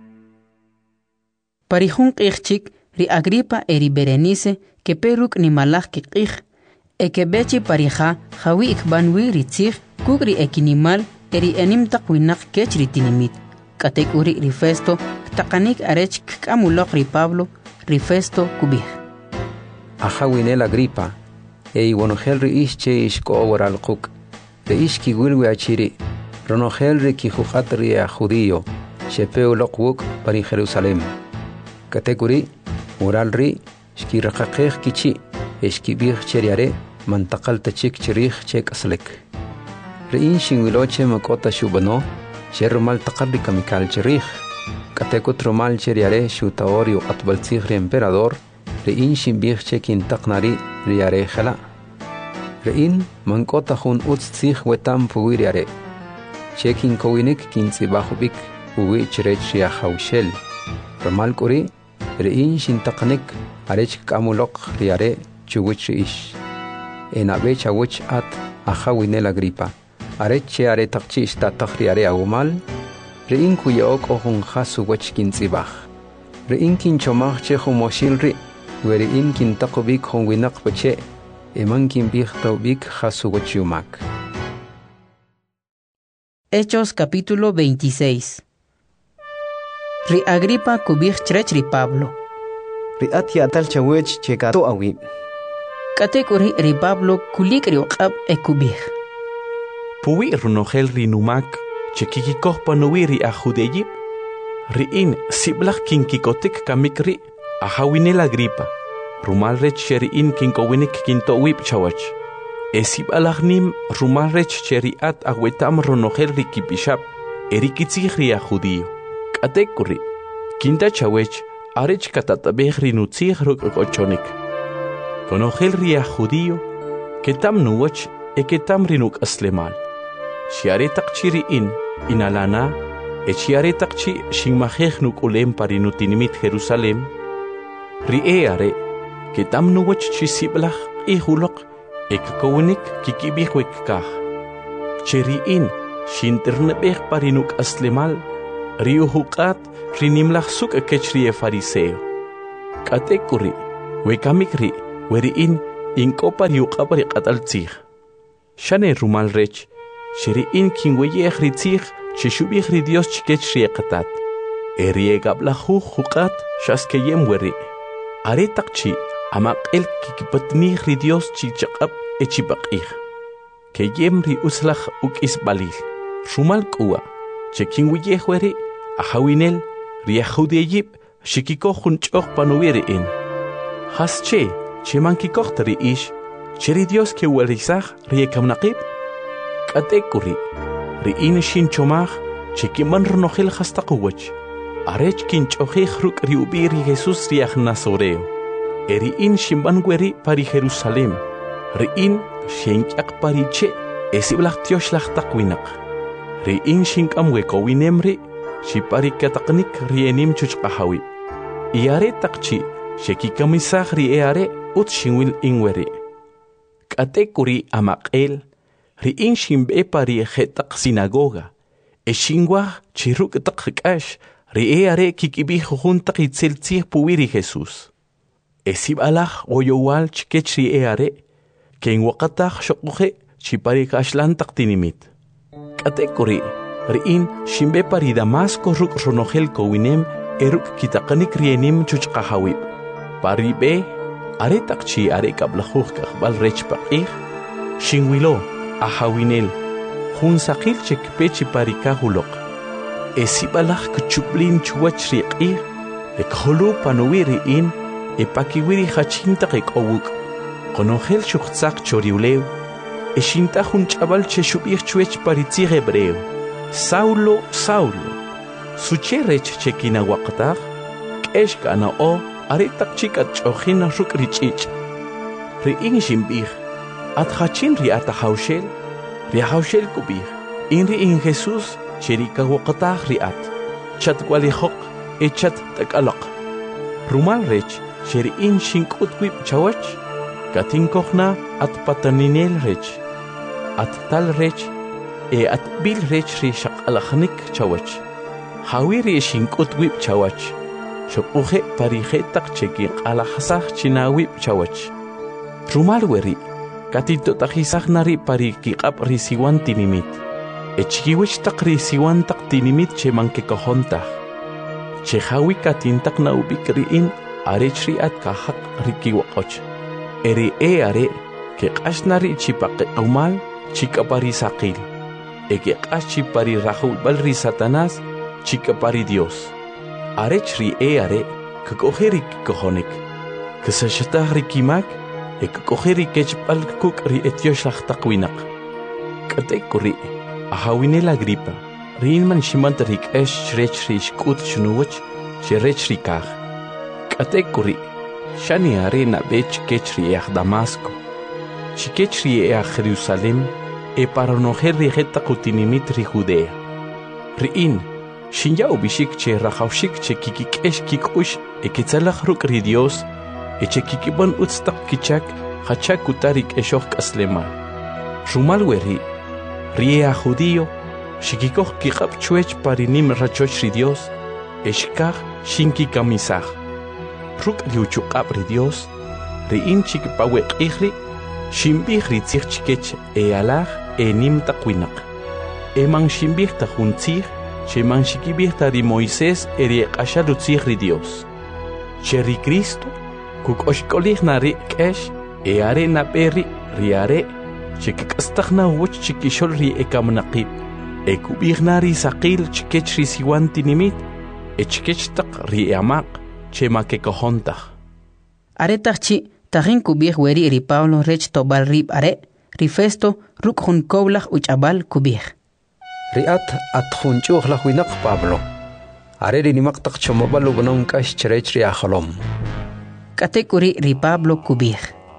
parihun qihchik ri Agripa eri Berenice que peruk ni malach ki qih e que bechi parija jawi ikbanwi ri tzikh kugri ekinimal eri enim taqwinaq kech ri tinimit katekuri ri Festo taqanik arech kamuloq ri Pablo ri Festo kubih ajawinel Agripa e iwonogel ri ishche ishko waral quk ri ishki wilwi achiri ronogel ri ki juqat ri a judío shepeo loqwuk pari Jerusalem kategori waral ri shki raqaqih kichi eshki bih cheriare mantaqal tachik chirih chek aslik ri inshin wiloche makota shubano shermal taqarri kamikal chirih katekut romal cheriare shutaorio atbal tzigri emperador ri inshin bih chekin taqnari riare khala ri in mankota hun utz tzig wetam puwiriare chekin kowinik kintzibahubik puwi chirech ya hawshel romal kuri rein shintaqnik arech kamuloq riare chuwich ish enabe chawich at ajawinel Agripa arech are taqchi sta takhriare awmal rein kuyaok ohun khasu wach kintzibah rein kin chomach che khumoshilri werein kin taqbik hon winaq bache eman kin bihtawbik khasu wach yumak Hechos capítulo veintiséis ri Agripa kubih chrech ri Pablo ri atia tal chawech chekato awi katekuri ri Pablo kulik ri uqab e kubih puwi runogel ri numak chekikikoh panuwi ri ajudeyib ri in siblach kinkikotik kamikri ajawinel Agripa rumal rech cheri in kinkowinik kintowib chawach esib alagnim rumal rech cheri at awetam runogel ri kipishab erikitzig ri ajudío katekuri kinta chawech arech katatabeh ri nutzig ruk ochonik konogel ri judío ketam nuwach e ketam rinuk aslemal shiare taqchiri in inalana e shiare taqchi shingmajeh nuk ulem parinutinimit Jerusalem ri eare ketam nuwach chisiblach e hulok e kakowinik kikibih wekkah cheri in shinternebeh parinuk aslemal riuhuqat rinimlahsuk kechri fariseo. Katekuri, wekamikri, weriin inkopa riuqapari qataltzig. Shane rumal rech, sheriin kinweyeh ritzig, chishubih ri Dios chikechri qatat. Eriegablahu huqat shaskeyem weri. Aretakchi amaqel kikipatni ri Dios chichaqab echibaqih. Keyem ri uslach uk isbalil. Rumal kuwa, chekinweyeh weri, ahawinel, riahudeyib, shikiko hunchoq panuwiri in. Hasche, chemankikoq tari ish, cheri Dios ke werisach riekamnaqib. Katekuri, riin shin chomach, chekiman rnohil hastaquwach. Arech kinchohih ruk riubiri Jesus riach Nazoreo. Eriin shimbangueri pari Jerusalem. Riin shenyak pariche, esiblach tioshlach taqwinak. Riin shinkam wekowinemri, shipari kataknik rienim chuchqahawi. Iare takchi, shekikamisach rieare ut shinwil inweri. Katekuri amaqel, riin shimbe pari jetaq sinagoga. Eshingwa chiruk taqkash, rieare kikibih juntaq itzeltzih puwiri Jesus. Esibalach oyowal chikech rieare, ken waqatach shokuhe chipari kashlan taqtinimit. Katekuri, riin shimbe pari Damasco ruk ronogel kowinem eruk kitaqanik rienim chuchqahawib. Pari be, are takchi are kablahuh kakbal rech paqih, shingwilo, ahawinel, hun sakil chekpechi pari kahulok. Esibalach kuchuplin chuwach riqih, ekholu panuwi riin, epakiwiri hachintaq ekowuk. Konogel shukhtzak choriulew, eshinta hun chabal cheshubih chuech paritzig hebreo. Saulo, Saulo, sucherech chekina waqtaq, keshkana o, aretak chikat chohina ruk richich. Riin shimbih, at hachin ri atahaushel, ri haushel kubih, in riin Jesus, cherika waqtaq riat, chat walihok, e chat takalak. Rumal rech, sheriin shinkutwib chawach, katinkohna at pataninel rech, at tal rech, e at bil rech ri shaqalachnik chawach. Hawiri shinkut wip chawach. Shopuhe parijetak chekin alahasach chinawip chawach. Rumal weri, katito tajisach nari parikikap risiwan tinimit. E chikiwich tak risiwan tak tinimit che manke kohontach. Che hawi katintak na ubik riin arech riat kahak rikiwakoch. Eri e are, ke kashnari chipake umal, chika parisakil. Eke qashi pari rahul balri Satanás, chica pari Dios. Arechri e are, que cogeri cojonik. Que se shatahri kimak, e que cogeri kechpal kuk ri etioshach takwinak. Katekuri, ahawine la gripa, rinman shimantarik esh rechri shkut chunuwach, sherechri kach. Katekuri, shani arena bech kechri each Damasco. Chikechri each Jerusalem, e para noher rijeta kutinimit ri Judea. Riin, shinya ubishik che rachaushik che kikikesh kikush e kitzalach ruk ri Dios, e che kikibon utstak kichak, hachak kutarik eshok aslemal. Rumal weri, rie judío, shikikoch kikap chuech parinim rachoch ri Dios, eshkach shinki kamisach. Ruk liuchukap ri Dios, riin chikipawek ihri, shimbih ritzich chikech e alach e nim takwinak. E man shimbih tajuntzich, che man shikibih tari Moisés e riekasha lutzich ri Dios. Che ri Cristo, kuk oshkolich na ri kesh, e are na peri ri are, che kikastach na woch chikishol ri e kamnaqib. E kubih na ri sakil chikech ri siwan tinimit, e chikech tak ri e amaq, che ma ke kohontach. Are takchi, Tajin kubih weri ri Pablo rech tobal rib are, ri Festo ruk hun koblach uchabal kubih. Riat at hunchuh la huinak Pablo. Are ri nimaktak chomabalu gunong kash cherech ri achalom. Katekuri ri Pablo kubih.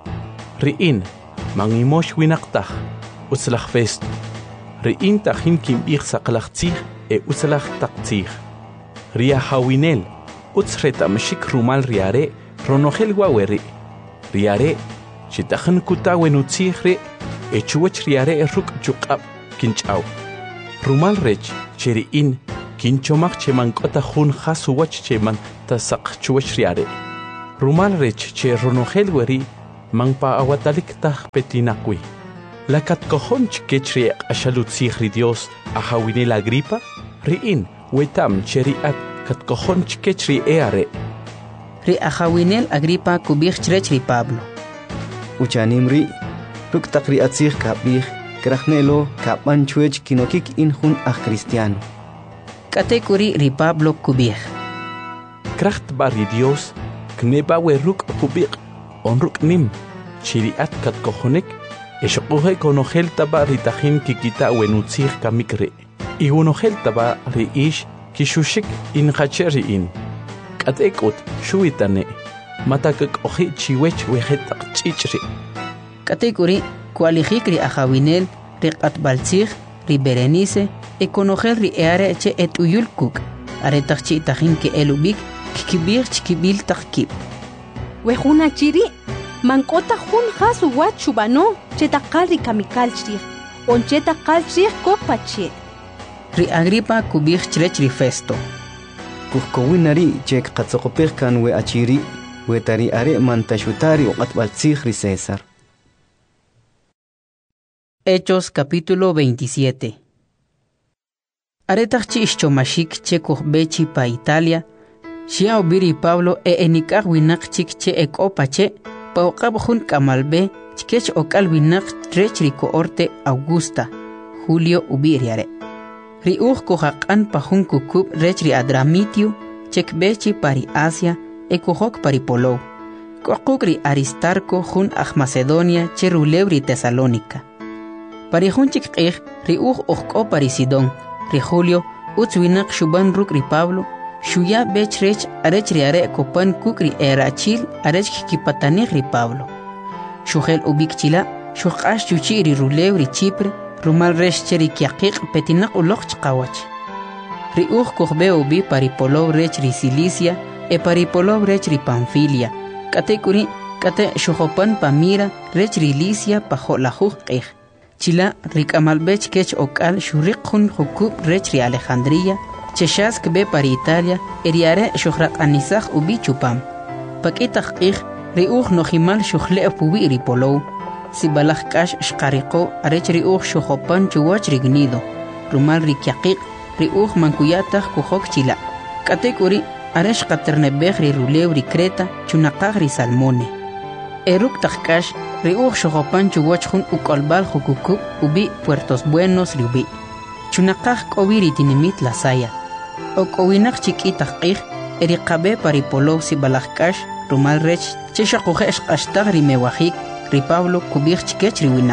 Riin, mangimosh winaktach, uslach Festo. Riin tajin kimbih sakalachtzich e uslach taktzich. Ria hawinel, utsreta meshik rumal riare, ronogel waweri. Riare, chitajan kutawen utzihre, echuach riare ruk chukap kinchaw. Rumal rech, cheriin, kinchomaq che mank'ota jun jasuwach che man tasaq chuwach riare rumal rech che ronogel weri manpa awatalik taj petinaqwi lakat kojonch kechri ashalutzij ri Dios ajawini la gripa riin wetam cheriat kat kojonch kechri eare ri ajawinel agripa kubij chrech ri Pablo uchanimri ruktaq ri atzij kabij krajnelo kapan chuech kinokik in jun aj cristiano katekuri ri Pablo kubij kracht bari Dios kneba we ruk kubij onruk nim chiriat kat kojonek eshoqoje konogel taba ritajin kikita wenutzij kamikre y unogel taba ri ish kishushik in khacheri in katekut shuitane matakak oji chiwech wejetaq chichri katekuri kualijik ri ajawinel ri qatbaltzij ri Berenice ekonogel ri eare che et uyulkuk aretaq chi tajin ke elubik kibir chikibil taqkib wejuna chiri mankota jun jasu wachubano chetaqal ri kamikal chri on chetaqal chri kopache ri Agripa kubij chrech ri Festo kujkowinari chek qatsoqopej kan we achiri we tari are mantashutari o qatbaltzij ri César. Hechos capítulo veintisiete. Aretaqchi ischomashik che kujbechi pa Italia Shia obiri Pablo e enikaj winaq chik che ekopache pauqab jun kamalbe chikech okal winaq trech ri coorte Augusta Julio ubiriare ri uj kujaqan pa jun kukub rech ri Adramitio chekbechi pari Asia e kujok pari Polow koquk ri Aristarco jun aj Macedonia che rulew ri Tesalónica pari jun chik qij ri uj ujko pari Sidón ri Julio utz winaq shuban ruk ri Pablo Shuya bechrech arech riare kopan kukri erachil arech kipatanij ri Pablo. Shugel ubik chila, shuqash chuchi ri rulew ri Chipre, rumal resh cheri kiaqiq petinak uloq chqawach. Ri uj kohbe ubi paripolow rech ri Cilicia e paripolow rech ri Panfilia. Kate kuri kate shujopan pamira rech ri Licia pa jolajuj qij. Chila ri kamalbech kech okal shuriq jun jukub rech ri Alejandría Cheshask be para Italia, eriare shuhraq anisaj ubi chupam. Pakitaq qij, riuj nojimal shuhle pubi ripolow. Si balaj kash shqariqo, arech riuj shuhopan chuwach rignido. Rumal rikiaqiq, riuj mankuyataj kujok chila. Katekuri, arech qaternebej ri rulew ri Creta, chunaqaj ri Salmone. Eruk taqkash, riuj shuhopan chuwach jun ukolbal jukukub ubi Puertos Buenos riubi. Chunaqaj kobi ri tinimit la saya. Okowinaq chikitaq qij eriqabe paripolow si balajkash rumal rech cheshaquje ishqashtaq ri mewajik ri Pablo kubij chikech ri winaq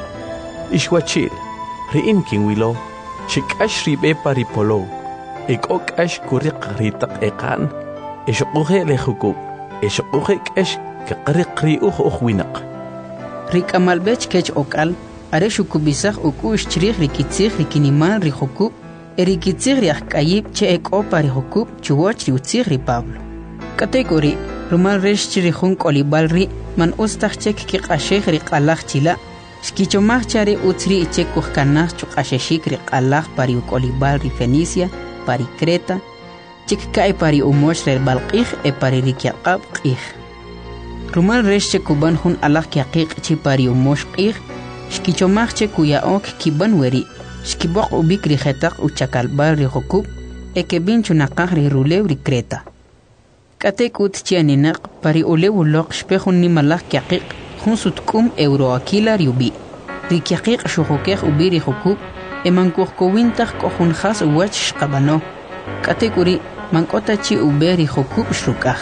ishwachil ri inkin wilo chikash ri be paripolow ekokash kuriq ri taq eqan ishquje lejukub ishquje kesh kaqriq ri uj uj winaq ri kamalbech kech okal are shukubisaj ukush chrij ri kitzij ri kinimal ri jukub Erikitzig ri akayib che eko pari hukub chuwach ri utzig ri Pablo. Kategori, rumal resh chiri jun kolibal ri man ustaj chek ki qashej ri qalaj chila. Shkichomaj chari utzri ichek kuhkanaj chuqasheshik ri qalaj pari kolibal ri Fenicia, pari Creta, chek kai pari umosh ri balqij e pari ri kiaqab qij. Rumal resh che kuban jun alaj kiaqiq chi pari umosh qij, shkichomaj che kuyaok kiban weri. Shkiboq ubik ri jetaq uchakalbal ri jukub e ke binchu naqaj ri rulew ri Creta. Katek ut chianinaq pari ulew uloq shpejun nimalaj kiaqiq jun sutkum euroakila ri ubi. Ri kiaqiq shuhukej ubi ri jukub e mankujkowintaj kojun jas uwach shqabano. Katek uri mankota chi ube ri jukub shrukaj.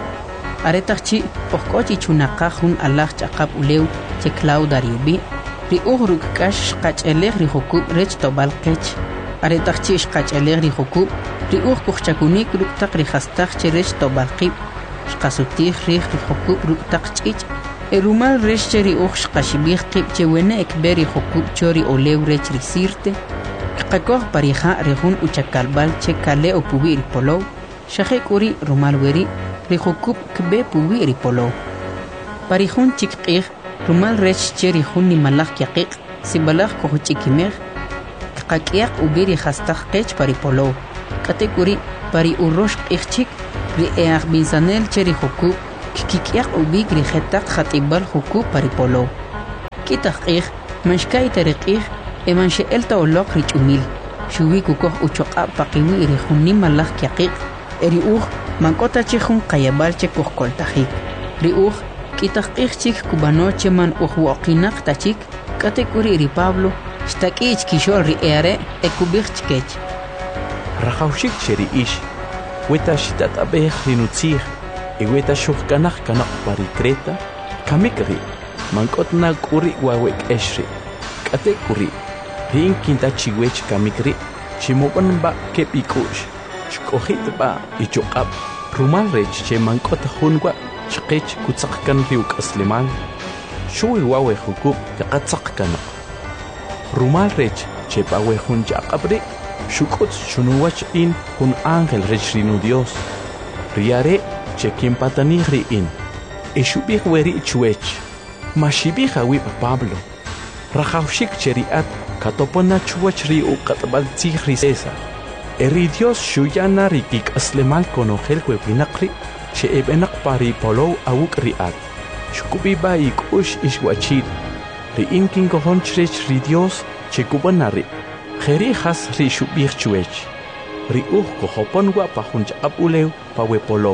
Aretaq chi ojkochi chunaqaj jun alaj chaqab ulew che Clauda ri ubi. Ri uhruk kash qach'elej ri jukub rech tobal qech. Aretaq chi shqach'elej ri jukub, ri uj kujchakunik ruktaq ri jastaq che rech tobal qib. Shqasutij rij ri jukub ruktaq ch'ich. E rumal rech che ri uj shqashibij qib che wene ekbe ri jukub cho ri olew rech ri Sirte. Qakoj parija ri jun uchakalbal che kale o pubi ri Polow. Shajek uri rumal weri ri jukub kbe pubi ri Polow. Parijun chik qij rumal rech cheri jun nimalaj kiaqiq si balaj kojuchikimej qaq'iaq ubiri jastaq qech paripolow katekuri pari urosh ichchik ri each binsanel cheri huku kikikiak ubik ri hetak khatibal huku pari polo kitaq ich manshkai tariqih eman sheelta olok ri chumil shuwi kukoh uchoqa paqiwi ri hunni malak kiaqiq eri uj mankota chihun qayabal che kohkoltajik ri uj kitaq ichchik kubanoche man uj woqinaq tachik katekuri ri Pablo stakich kishol ri eare ekubich chkech Rajaushik cheri ish weta shitat abeh rinutzih e weta shukkanaq kanaq pari Creta kamikri mankotna kuri wawek eshri kate kuri rin kinta chiwech kamikri chimoban ba kepikush shkohit ba ichuqab rumal rech che mankot hunwa chqech kutsaqkan riuk asliman shui wawe hukub yaqatsaq kanaq rumal rech che bawe hun jaqabri shukot shunuwach in hun ángel rech rinu Dios riare che kimpatani in e shubih weri chuech mashibih awi Pablo rajaushik cheriat katopona chuach ri uqatbal tzihri César eri Dios shuyana rikik aslemal konogel webinaqri che ebenak pari polo awuk riat shukubi ba ikush ishwachid ri inkin kohon chrech ri Dios che kubanari Kheri has ri shubih chuech ri uj kohopon wa pahunch abulew pawe polo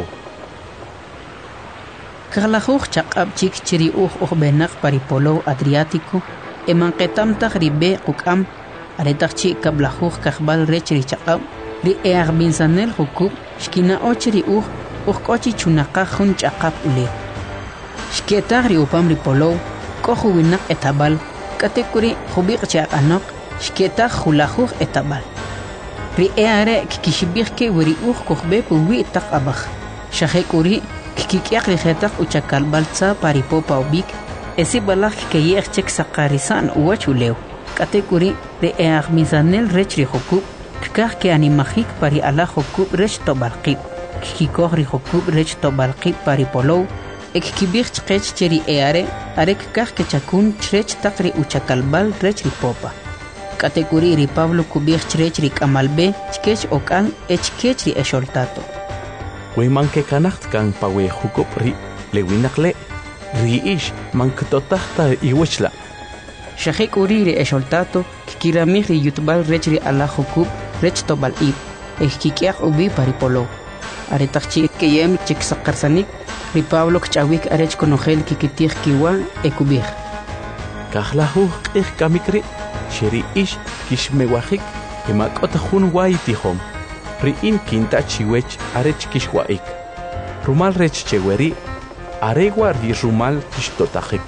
Kaglajuj chaqab chik chiri uj uj benak pari polo Adriático eman qetam tag ri be qukam aretag chi kablajuj kajbal rech ri chaqab ri eag binsanel hukub shkina ochri uj uj kochi chunaqa jun chaqab ulew shketag ri upam ri polo koju winak etabal katekuri jubiq chaqanok shketag julajuj etabal ri eare kikishibih ke weri uj kohbe puwi taq abaj shajekuri kikikiak ri jetaq uchakal baltsa paripopa ubik esi balaj kiyek chek saqarisan uwachulew katekuri ri eag misanel rech ri hukub kikaj ke animajik pari ala hukub rech tobalqib kikikoj ri hukub rech tobalqib pari polow ekikibih chqech cheri eare are kikaj ke chakun chrech taq ri uchakalbal rech ri popa katekuri ri Pablo kubih chrech ri kamalbe chkech okal echkech ri esholtato Weman ke kanacht kan pawe hukub ri lewinakle ri ish man ktotahta iwechla shahek uri ri esholtato kikiramih ri yutbal rech ri ala hukub rech tobal ib ekikiak ubi paripolo aretachchi keyem chik sakarsanik ri Pablo kchawik arech konogel kikitih kiwa ekubih kahlahu ich kamikri sheri ish kishmewahik kemakot hun waitihom ri in kinta chiwech arech kishwaik rumal rech cheweri aregwa ri rumal kishtotajik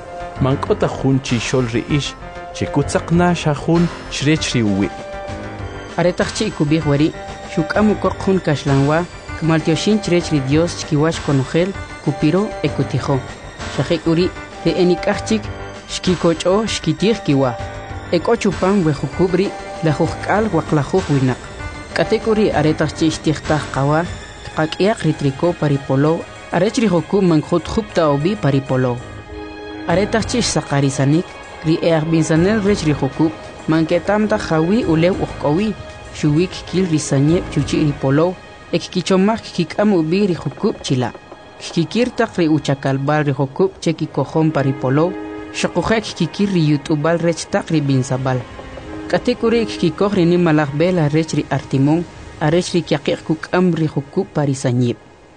mankota hun chishol ri ish chikutzaqna shahun shrech ri uwi aretachchi kubih weri shukamu kokun kashlanwa kmaltioshin chrech ri Dios chkiwash konogel kupiro ekutijo shahik uri ri enikachik shkikocho shkitih kiwa ekochupan wejukubri la jujkal waqlajuj winak katekuri aretachchi ishtihtaj qawa qakiaq ritriko paripolo arech ri hukub mankhut khupta obi paripolo aretachchi saqarisanik ri eag binsanel rech ri hukub manketamta jawi ulew uqowi shuwik kil risanye chuchi ri polo ekkichomaj kikam ubi ri hukub chila kikirtaq ri uchakalbal ri hukub cheki kojon paripolo shaqujek kikir ri yutubal rech taq ri binsabal katekuri kikoj ri nimalaj bela rech ri artimon arech ri kiaqiq kukam ri hukub parisanyib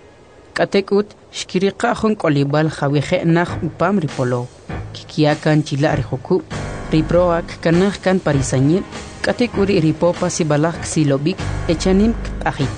katekut shkiriqa jun kolibal jawije naj upam ri polo kikiakan chila ri hukub ri proak kanaj kan parisanyib katekuri ri popa sibalaj ksilobik echanim k'ajik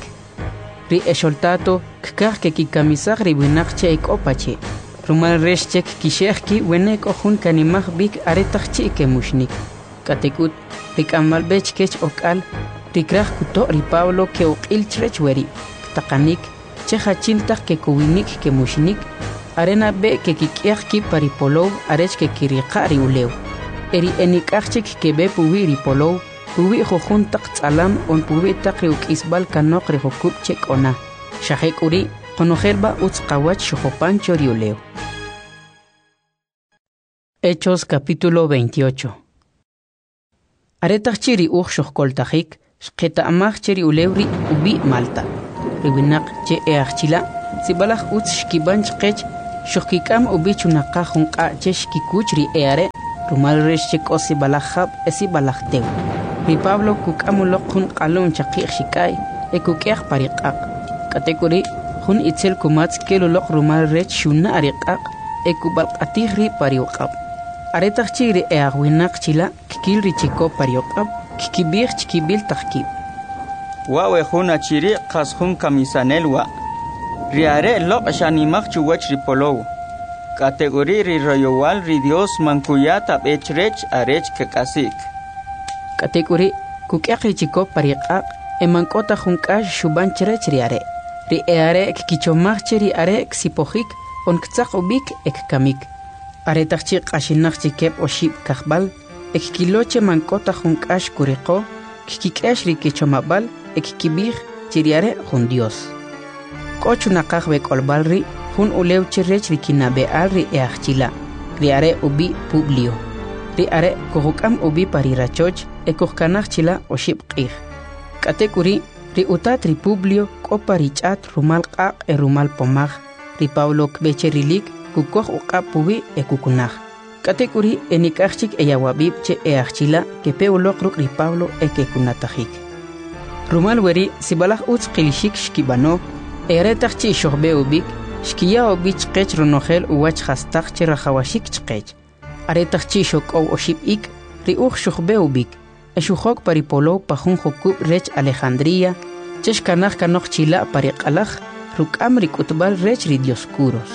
ri esholtato kkaj ke kikamisaj ri winaq che ekopache rumal resh chek kishejki wenek ojun kanimaj bik aretachchi ke mushnik katekut ri kamalbech kech okal ri kraj kuto ri Pablo ke uqil chrech weri taqanik che hachiltaj ke kuwinik ke mushnik arena be ke kikiejki paripolo arech ke kiriqa ri ulew eri enikachik ke be puwi ri polo puwi jojun taq tsalam on puwi taq ri ukisbal kanok ri hukub chek ona shahek uri Conojelba utzqawach shujopancho riuleo. Hechos capítulo veintiocho. Aretachiri uj shukoltajik, Shqeta amach cheri ulewri ubi Malta. Riwinak che eachila sibalach uts shkiban chqech shokikam ubi chunaka junqa che shkikuchri eare rumal resh che kosi balachab esi balachteu. Ri Pablo kukamulok jun qalon chaqi shikai e kukiach pariqaq. Kategori jun itzel kumatz kelulok rumal resh shuna ariqaq e kubalqatihri pariuqab. Aretach chiri eagwinak chila kikil richiko pariuqab kikibir chikibil taqkib. Wawe juna chiri qas jun kamisanelwa. Riare lok shanimach chuwach ripolow. Kategori ri royowal ri Dios mankuyata bechrech arech kekasik. Kategori kukiaqri chiko pariqaq e mankota junkash shuban cherech riare. Ri eare kikichomach chiri are ksipojik on ktsaq ubik ek kamik. Aretach chi qashinach chikep oshib kajbal ek kiloche mankota junkash kuriqo kikikesh ri kichomabal ek kibig chiriare jun Dios. Kochunaqaq be kolbalri jun ulew chirech ri kinabe alri eachila. Riare ubi Publio. Riare kohukam ubi parirachoch e kohkanach chila oshib qih. Katekuri ri utat ri Publio koparichat rumal qaq e rumal pomaj. Ri Pablo kbecherilik kukoh uqab pubi e kukunaj. Katekuri enikachik e yawabib che eachila ke peuloq ruk ri Pablo e ke kunatajik. Rumal weri sibalach uts qilishik shkibano eretach chi shohbe ubik shkiya ubich qech ronohel uwach khastach chi rahawashik chqech. Aretach chi shok o oshib ik ri uch shohbe ubik e shuhok paripolo pajun hokub rech Alejandría chesh kanach kanoch chila pariqalach ruk amri kutbal rech ri Dioscuros.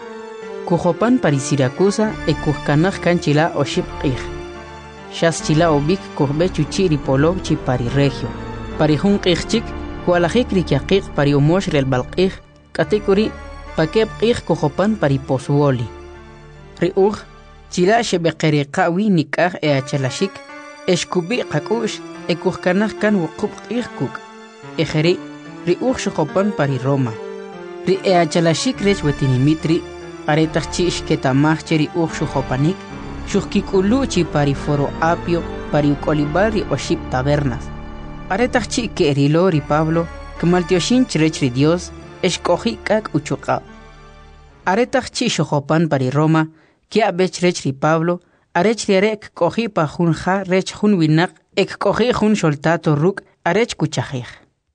Kujopan pari Siracusa e kuhkanach kanchila oshib qih. Shas chila ubik kuhbe chuchi ri polo chi pari regio. Pari jun qihchik kualajik rikiaqiq pari umosh rel balqih katekuri pakeb qih kujopan pari posuoli. Ri uj chila shebeqeriqawi nikaj e achalashik eshkubi qakush e kuhkanach kan wuqub qih kuk. Ejeri ri uj shojopan pari Roma. Ri e achalashik rech wetinimitri aretach chi ishketamach cheri uj shojopanik shuhkikulu chi pari foro apio pari ukolibal ri oshib tabernas. Aretach chi que erilo ri Pablo que maltioshin chrech ri Dios eshkoji kak uchuqa. Aretach chi shojopan pari Roma que abech rech ri Pablo arech ri arek koji pa jun ja rech jun winak ek koji jun soltato ruk arech kuchajij.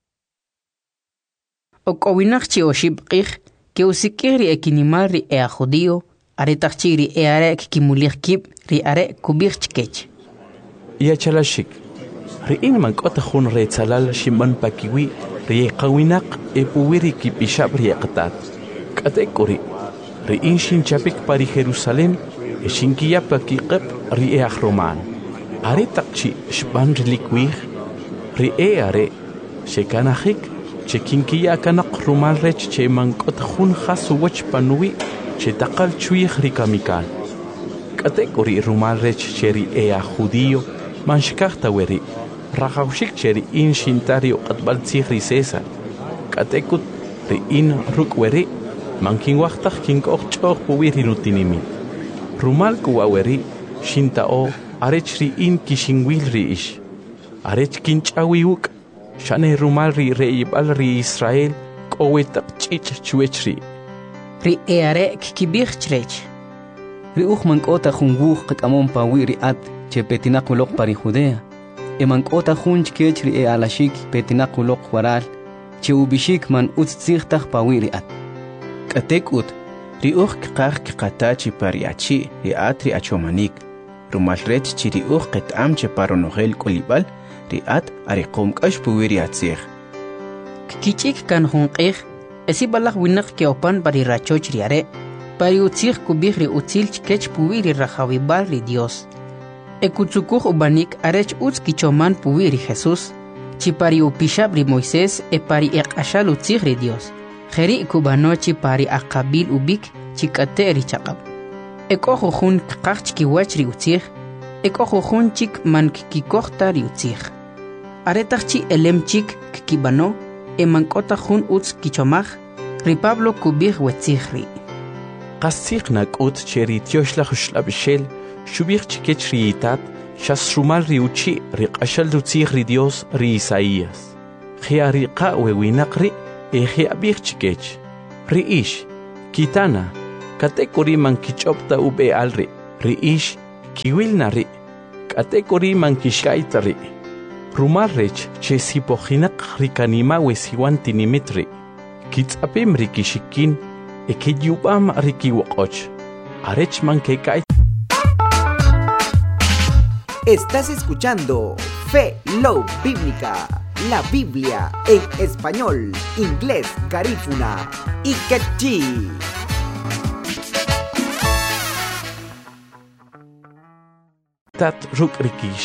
Ok winak chi oshib qij que usikir ri ekinimal ri ea judío aretach chi ri e arek kimulich kib ri arek kubich chkech. Ya chalashik. Riin mankota jun retzalal shiman pakiwi riqawinak e puwiri kipishab riqatat. Katekuri riin shin chapik pari Jerusalem e shinkiya pakiqab ri'ah Roman. Are takchi shban relikwih ri'e are shekanahik chekinkiya kanak rumal rech che mankota jun khasuwach panui che taqal chuih rikamikal. Katekuri rumal rech che ri'e judío manshkachta weri Rajawshik cheri in shintario qatbal tzihri César. Katekut ri in rukweri mankin waqtaq kinkoq ch'oq puwiri nutinimi. Rumal kuwaweri shintao arech ri in kishinwil ri ish. Arech kinch'awiuk shane rumal ri reibal ri Israel qowetaq ch'ich chuechri. Ri eare kikibich chrech. Ri uj mankota junwuj qak'amon pawi ri at che petinaqulok pari Judea. Emankota junch kechri e alashik petinakulok waral che ubishik man utzigtach pawiri at. Katekut ri uj kqaq qatachi pariachi ri atri achomanik. Rumalret chi ri uj qetam che paronogel kolibal ri at ariqom qash puwiri atzig. Kichik kan junqih esi balaq winak ke opan pari rachoch riare pari utzig kubih ri utzil kech puwiri rajawibal ri Dios. Ekutsukuj ubanik arech utz kichoman puwiri Jesús, chi pari upishab ri Moisés e pari eqashal utzig ri Dios. Jeri kubano chi pari aqabil ubik chi kate ri chaqab. Ekojo jun kqaq chkiwach ri utzig, ekojo jun chik man kikikohta ri utzig. Aretach chi elem chik kikibano e mankota jun utz kichomaj, ri Pablo kubig wetzig ri. Qasig nak ut cheri tioshlach shlabshel Shubich chikech riitat Shas rumal riuchi riqashal rutzig ri Dios ri Isaías. Jea riqa wewinaqri e jea birchikech. Ri ish, kitana, katekori man kichopta ube alri. Ri ish, kiwilna ri. Katekori man kishkaita ri. Rumal rech che sipojinak rikanima wesiwan tinimitri. Kitzapim rikishikin e kiyubam rikiwokoch. Arech man kekai. Estás escuchando Fe Love Bíblica, la Biblia en español, inglés, garífuna y quechí. Tat ruk rikish